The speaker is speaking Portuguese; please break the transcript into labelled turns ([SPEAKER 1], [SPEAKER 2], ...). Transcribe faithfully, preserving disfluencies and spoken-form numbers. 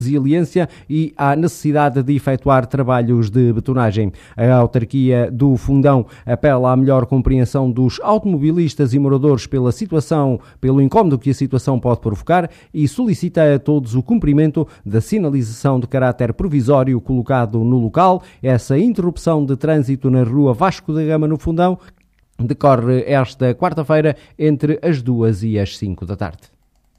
[SPEAKER 1] resiliência e à necessidade de efetuar trabalhos de betonagem. A autarquia do Fundão apela à melhor compreensão dos automobilistas e moradores pela situação, pelo incómodo que a situação pode provocar e solicita a todos o cumprimento da sinalização de caráter provisório colocado no local. Essa interrupção de trânsito na rua Vasco da Gama, no Fundão, decorre esta quarta-feira entre as duas e as cinco da tarde.